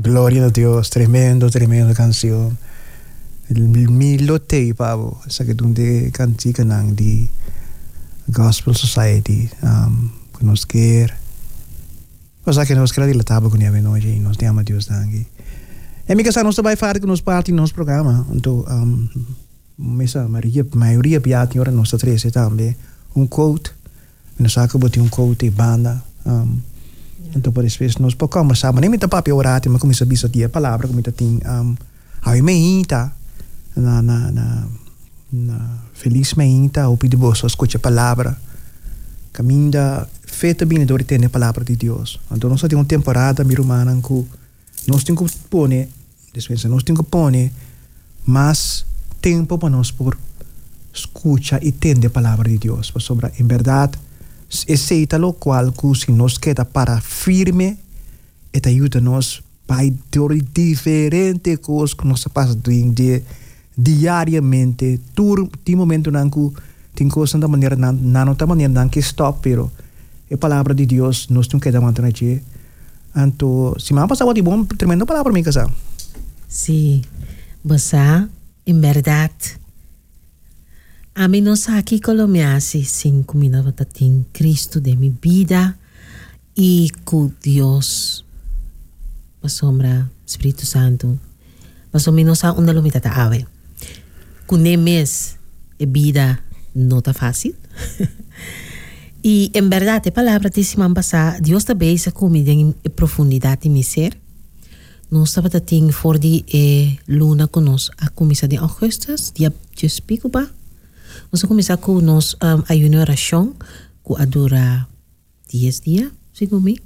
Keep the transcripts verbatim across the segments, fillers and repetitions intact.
Gloria a Dios, tremendo, tremendo canción. Mi lote, pavo, esa que donde cantica nang di Gospel Society, um, que nos quiere. Cosa que nos quiere dilatable con ella noche, nos llama Dios dangi. E mi casa nos vai fare con nos parte in nos programa, então um, mesa Maria, maioria piatti ora nostra trece também, un quote, nos saca botti un quote e banda. Um, então por isso nós podemos conversar, mas nem me papi orate, mas começa a bisa dia palavra, como tem um, ai me inta na na na na feliz me inta, o pedi bosso escuta palavra. Caminha feita bem do entender a palavra de Deus. Então nós temos uma temporada mi romana em que nós temos que pôr, despensa, nós temos que pôr mais tempo para nós por escutar e entender a palavra de Deus. Sobre, em verdade, aceita o qual que se nós queda para firme e ajuda nós para diferentes coisas que nós passamos de diariamente. Todo momento em que tem coisas da maneira não não da maneira não que stop, pero a palavra de Deus nós temos que dar manter aqui. Então, se me ha pasado de bom, tremenda palavra mi casa. Sí, basa, en verdad. A mí nos aquí colombiasi cinco minutos en Cristo de mi vida y con Dios, pa sombra Espíritu Santo. Mas o menos a una lomita ta ave. Con mes e vida no está fácil. Y en verdad, la palabra de Simán Basa, Dios está besa conmigo en profundidad de mi ser. No estaba tating for die eh, luna con nos a comisa de augustus, dia just pico ba. Nos comisa con nos um, ayuno oración, que adura diez días, según mí.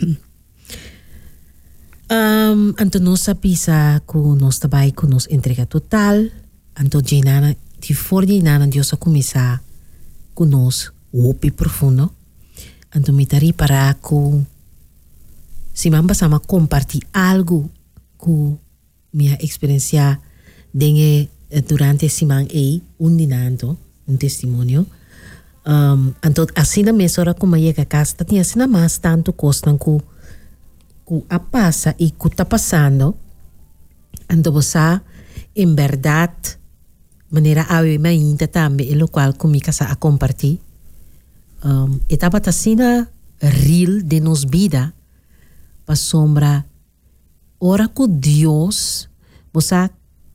um, anto nos sapisa con nos tabay con nos entrega total, anto jenana, di for di nana Dios a comisa con nos upi profundo. Anto mitari para ku si mamba sama compartir algo ku minha experiencia dengue durante siman e un dinando un testimonio. Um, anto assim na mesora como llega casa tinha assim mais tanto costan ku ku a passa e ku tá passando. Anto você em verdade maneira a eu me ainda também o qual comigo a compartir. Um, etapa tasina real de nos vida pa sombra ora com Deus você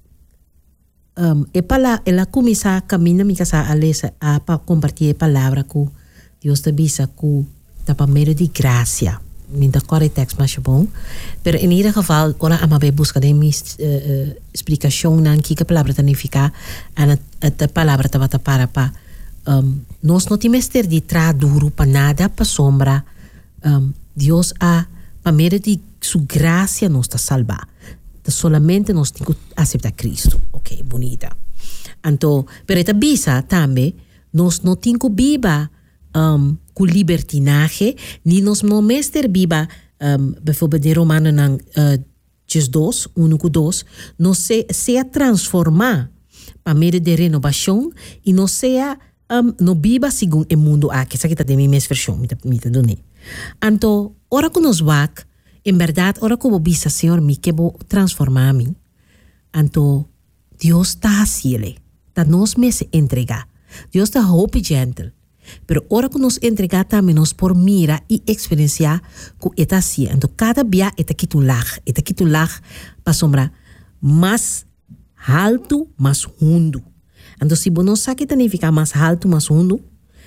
um, e pala ela começa a caminhar mi casa a lesa a pa compartilhar a palavra com Deus te bisa com tapa meio de graça minta corre text mas bom pero em ieder geval ora ama be busca de mi uh, uh, explicação nan que a palavra significa a a palavra tava para pa Um, nós não temos ter de traduro para nada para sombra. Um, Deus a para meio de sua graça nos está salvar. Solamente nós temos que aceitar Cristo. Ok, bonita. Então, pero esta bisa também nós não temos que viver um, com libertinagem, nem nós não temos ter viver, um, bijvoorbeeld de Romano nan uh, just dos, uno com dos, nós se se transformar para meio de renovação e não seja Um, no viva segundo o mundo aqui, essa aqui está de minha versão, me está dando. Então, ora que nos vak, em verdade, ora que eu bisa, Senhor, me que vou transformar-me. Então, Deus está assim, está nos me se entregar. Deus está hope gentle. Pero ora que nos entregar também nos por mira e experienciar que está assim. Então, cada dia está aqui tu lag, está aqui tu lag para sombra mais alto, mais fundo. Então, se você sabe que significa mais alto, mais fundo,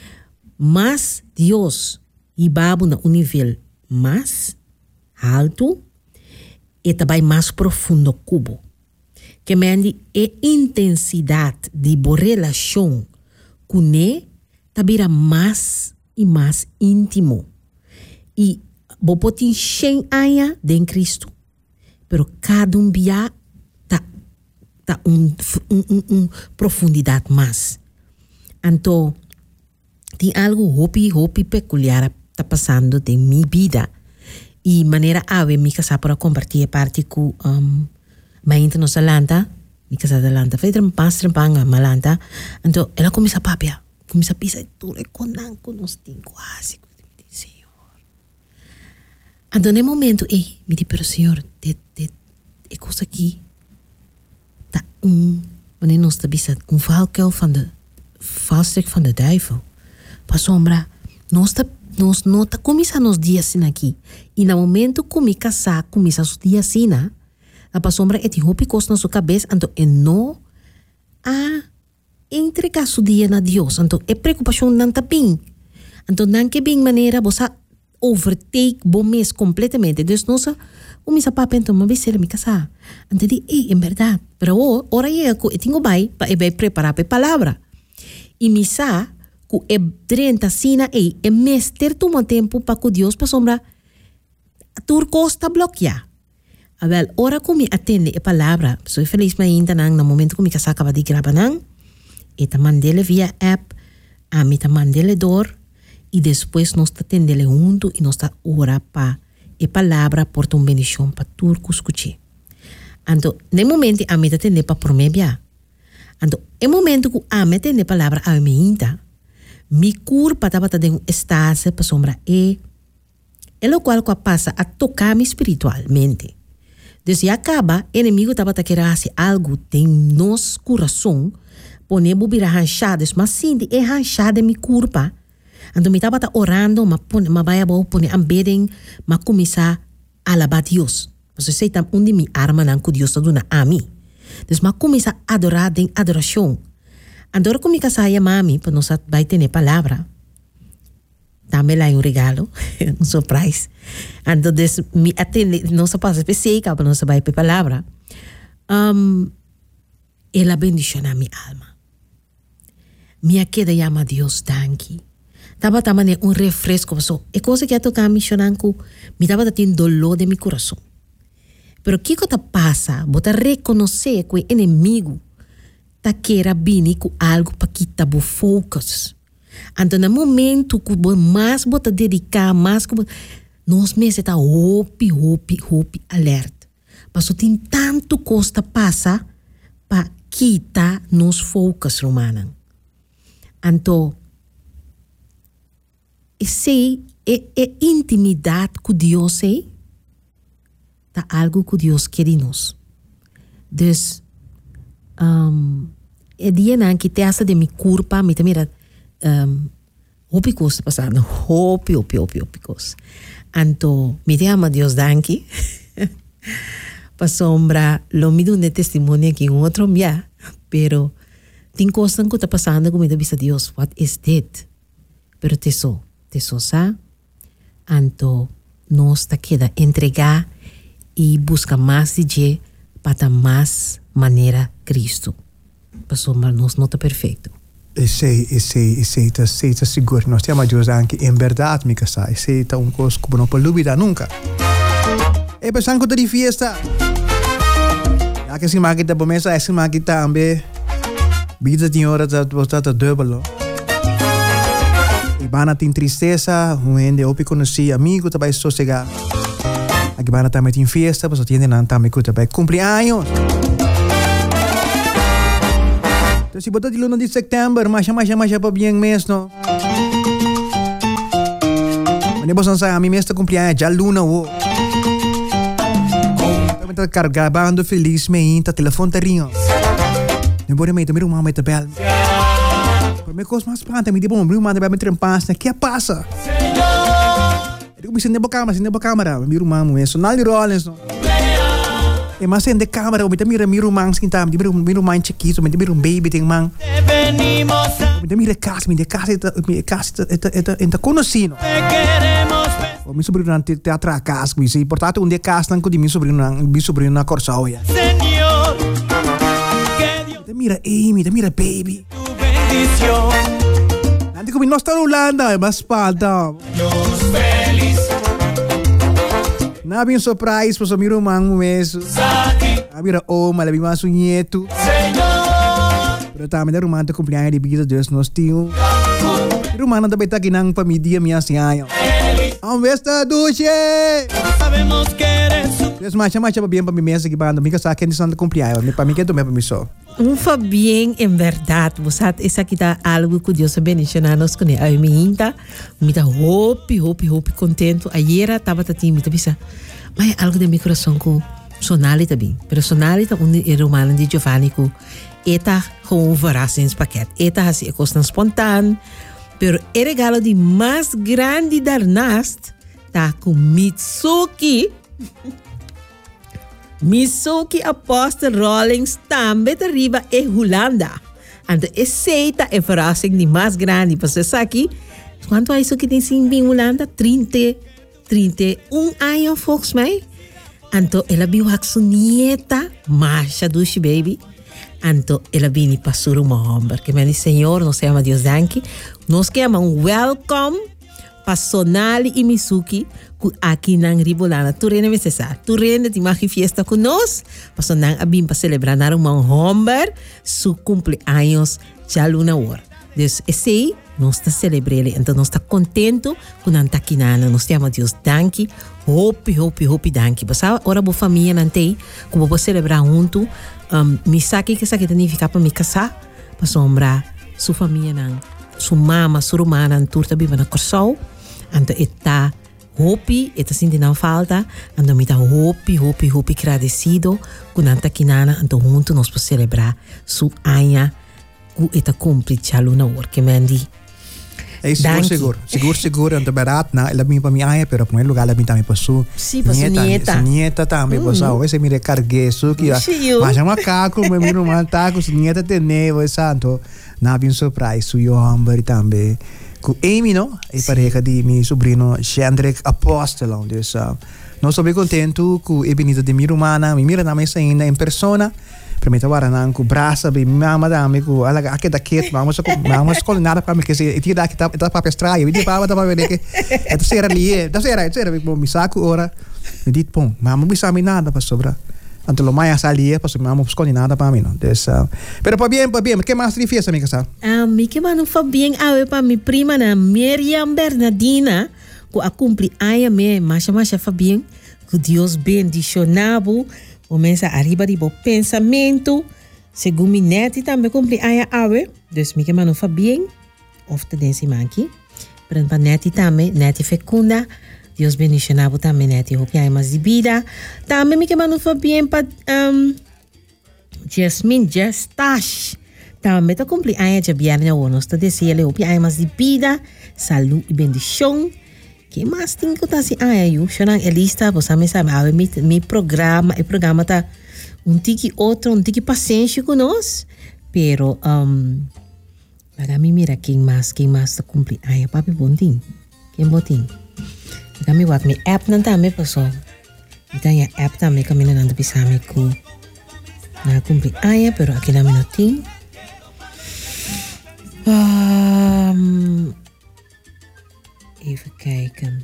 mais Deus e Babo na um nível mais alto e também mais profundo cubo. Que mende a intensidade de boa relação com ele também mais e mais íntimo. E você pode sem aia de Cristo, pero cada um dia tá um, um, um, um profundidade mais. Então, tem algo hopi, hopi peculiar tá passando de minha vida. E maneira a ver, me casar para compartilhar parte com um, minha gente nos Alanta, me casar de Alanta, foi um pastor panga, Malanta. Então, ela começa a papia, começa a pisar tudo, e quando com nós tem quase, Senhor. Então, no momento, ei, me diz, pero Senhor, de, de ik was aqui. Dat um, wanneer ons te bisa een valkuil van de valstrik van de duivel. Pa sombra, nós ta nós nota começa nos dias assim aqui. E no momento que casar, começa os dias assim, a pa sombra é de roupa na sua cabeça, então é não a entregar seu dia na Deus. Então é preocupação não tá bem. Então não que bem maneira você overtake bom mês completamente. Então nós começa a pensar, mas vai ser me casar. Então diz, é, em verdade. Pero ora é que eu tenho vai para eu preparar a palavra. E me sa que é trinta sina e é mês ter toma tempo para que Deus para sombra tur costa bloquear. A ver, ora que me atende a palavra, sou feliz mas ainda não no momento que me casar acaba de gravar não, e te mandele via app, a mim te mandele dor e depois nós te atendele junto e nós te ora para a palavra porta uma bendição para tur escutar. Então, no momento a mim te atende para promebia. Então, no momento que a mim atende a palavra a mim ainda mi curpa estava de um estado para sombra e é o qual passa a tocar-me espiritualmente. Então, acaba, o inimigo estava a querer fazer algo em nosso coração, poner bobira ranchadas, mas sim, é ranchada mi curpa. Então, me estava orando, mas mas vai a poner ambedem, mas começar a alabar Deus. Você sei tam onde mi arma não que Deus está dando a mim. Então, mas começar a adorar em adoração. Andor como me saya mami, para nós vai ter palavra. Dá-me lá um regalo, um surprise. Então, me atende, nós passa específica para nós vai ter palavra. Um, ela bendiciona a minha alma. Minha queda chama Deus danke. Tava também um refresco, so. É coisa que eu tocar me chorando, me tava tendo dolor de meu coração. Pero que coisa passa, bota reconhecer que o inimigo ta queira bini com algo para quitar o focus. Então, no momento que você mais bota dedicar, mais que nós mesmos está hopi, hopi, hopi, alerta. Mas tem tanto costa passa para quitar nos focus, romana. Então, esse é, é intimidade com Deus, é tá algo que Deus quer de nós. Dus, um, é dia não que te asa de mi culpa, me mira, um, hopi coisa passando, hopi, hopi, hopi, hopi coisa. Anto, me te ama Deus danke, pa sombra, lo me dá testemunho aqui um outro dia, pero tem coisa que está passando comigo, me diz Deus, what is that? Pero te so, te so sa, anto, nós ta queda entregar e busca mais de para mais maneira Cristo. Passou, mas nós não está perfeito. E sei, e sei, e sei, e sei, e seguro. Nós temos Deus anche in verdade, mi casa. E sei, tá um coisa que não pode olvidar nunca. E pensando que tá de fiesta. Já que se maquita por mesa, é se maquita também. Vida de hora já está duplo. E bana tem tristeza, um ende opi conheci amigo, tá vai sossegar. Aqui bana também tem fiesta, mas atende não também que tá vai cumpleaños. Então se botar de luna de setembro, mas chama chama chama bem mesmo. Mas depois não sai a mim mesmo cumpleaños já luna o. Também tá carregando feliz me inta telefone tá rinho. Não pode me tomar uma meta bela. Por me coisa mais panta me tipo me manda me trempas, que passa? Eu me sente na câmera, sente na câmera, me miro mamo isso, não lhe roles não. E mas sente câmera, eu me mira miro mang skin tam, me miro miro mang chiquito, me miro baby tem mang. Me mira casa, me de casa, me casa, eta eta eta conhecido. O meu sobrinho não teatro a casa, me se portanto um dia casa não com de meu sobrinho, meu sobrinho na Corsaia. Te mira Amy, te mira baby. Nanti kami nós tá Holanda, é mais falta. Na bem surprise, pois o meu irmão mesmo. A mira oma, la bima su nieto. Pero também da irmã tá cumpleaños de vida Deus nós tio. Irmã não também tá aqui nang pamidia minha senhora. Um besta duche. Sabemos que eres. Deus macha macha para bem para mim mesmo que banda, mica sabe que é de cumpleaños, me para mim que também para mim só. Um fa bien en verdad, você essa aqui tá algo que Deus abençoa nós com ele. Aí me inta, me tá hopi, hopi, hopi contento. Ayer tava tati me tá bisa. Mas algo de meu coração que sonali também. Pero sonali tá um romano de Giovanni ku eta gewoon verrassingspakket. Eta assim, kost spontaan. Pero o regalo de mais grande daarnaast tá com Mitsuki. Mitsuki Apostle Rawlings também tá arriba em Holanda. Então, essa é a verrassing de mais grande. Você sabe aqui, quanto é isso que tem sim em Holanda? trinta, trinta e um anos, volgens mij. Então, ela viu a sua nieta, Masha Dushi Baby. Então, ela vem para o Mohamber. Que me diz, Senhor, nós chamamos Deus danke. Nós chamamos welcome para Sonali e Mitsuki aqui na Ribolana. Tu rende me cessar. Tu rende de uma fiesta conosco. Para Sonali abim para celebrar o Mohamber seu cumpleaños já luna hora. Dus esse nós está celebrando. Então, nós está contento com a taquinana. Nós chamamos Deus danke. Hope, hope, hope danke. Basta ora boa família não tem como vou celebrar junto. Um, mi saque que saque tani ficar para me casar para sombra sua família não sua mama sua irmã não turta viva na Corsol então está hopi está sentindo não falta então me está hopi hopi hopi agradecido com anta kinana então junto nós podemos celebrar sua anha que está cumprir já luna hora que mendi é seguro seguro seguro seguro então barato na ela me para minha anha pero primeiro lugar ela me também passou sim passou nieta nieta também passou esse me recarguei isso que mas é macaco meu irmão tá com nieta teneu esse santo na bem surprise o Johan também com Amy não e pareja de meu sobrinho Chandrek Apostolo dus nós somos contento com a venida de minha irmã minha mira na mesa ainda em persona permita wara nang ku brasa be mama dami ku alaga akit akit mama sa mama skol nada pa me que se tira kita eta pa pestraio vidi pa pa vede que eta sera lie da sera sera me mi saco ora me dit pom mama mi sa mi nada pa sobra anto lo mai salie pa so mama skol nada pa mi no des pero pa bien pa bien que más fiesta mi casa ah mi que mano fa bien ave pa mi prima na Miriam Bernardina ku a cumpri aya me masha masha fa bien que Deus bendicionabo começa arriba de bom pensamento segundo minha neta também cumpre aia awe dus mi que mano fa bien of te densi manki para para neta também neta fecunda Deus bendicionabo também neta hope ai mais de vida também mi que mano fa bien para um, Jasmine Gestash também tá cumpre aia já biarna o nós te deseja hope ai mais de vida saúde e bendição. Que mais tem que estar assim, ah, eu chorando Elista, você me sabe, ah, mi mi programa, o programa tá um tique outro, um tique paciência conosco, pero um, para mim mira quem mais, quem mais tá cumprir, ah, é papi bontinho, quem bontinho, para mim o meu app não tá me passou, então a app tá me caminhando não bisa me com na cumprir, ah, é, pero aqui na minutinho, um, even kijken.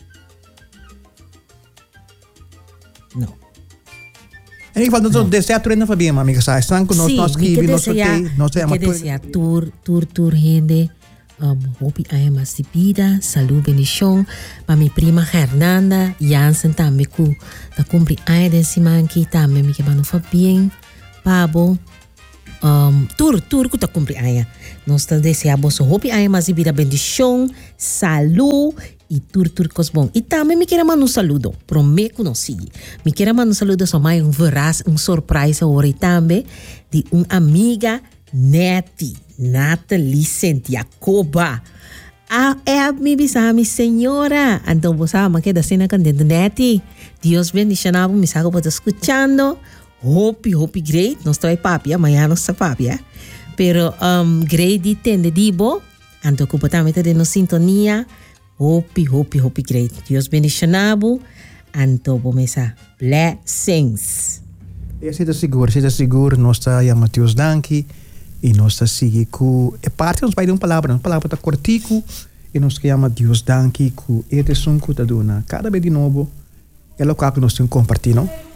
No. En ieder geval, no. Desea tour na Fabián, amiga. Están con sí, nosotros aquí, no sé, no sé, que desea tour, tour, tour, gente. Um, hope I am más de vida, salud, bendición. Para mi prima Hernanda, Jansen también, que ta cumpri ay de simanki, también mi que mano Fabián, Pabo. Um, tour, tour, que ta cumpri ay. Nós desejamos hope I am más de vida, bendición, salud. E tur tur cosbom. E também me quero mandar um saludo. Prometo que não siga. Me quero mandar um saludo só mais um verás, um surpresa hoje também de uma amiga Neti, Nathalie Santiagoba. Ah, é a minha bisama, senhora. Então você sabe que da cena cantando Neti. Deus bendicionado, me sabe que está escutando. Hope, hope great. Não estou aí papi, amanhã não está papi, eh? Pero um, great de tende dibo. Então completamente de no sintonia. Hope, hope, hope great. Deus bendicionado. Anto bomesa. Blessings. Eu sei seguro, sei seguro. Nós está chamando Deus danke. E nós está seguindo com... É parte nos vai de uma palavra. Uma palavra está cortico. E nós chamamos Deus danke. Com este som que está dando. Cada vez de novo. É o que nós temos compartilhado.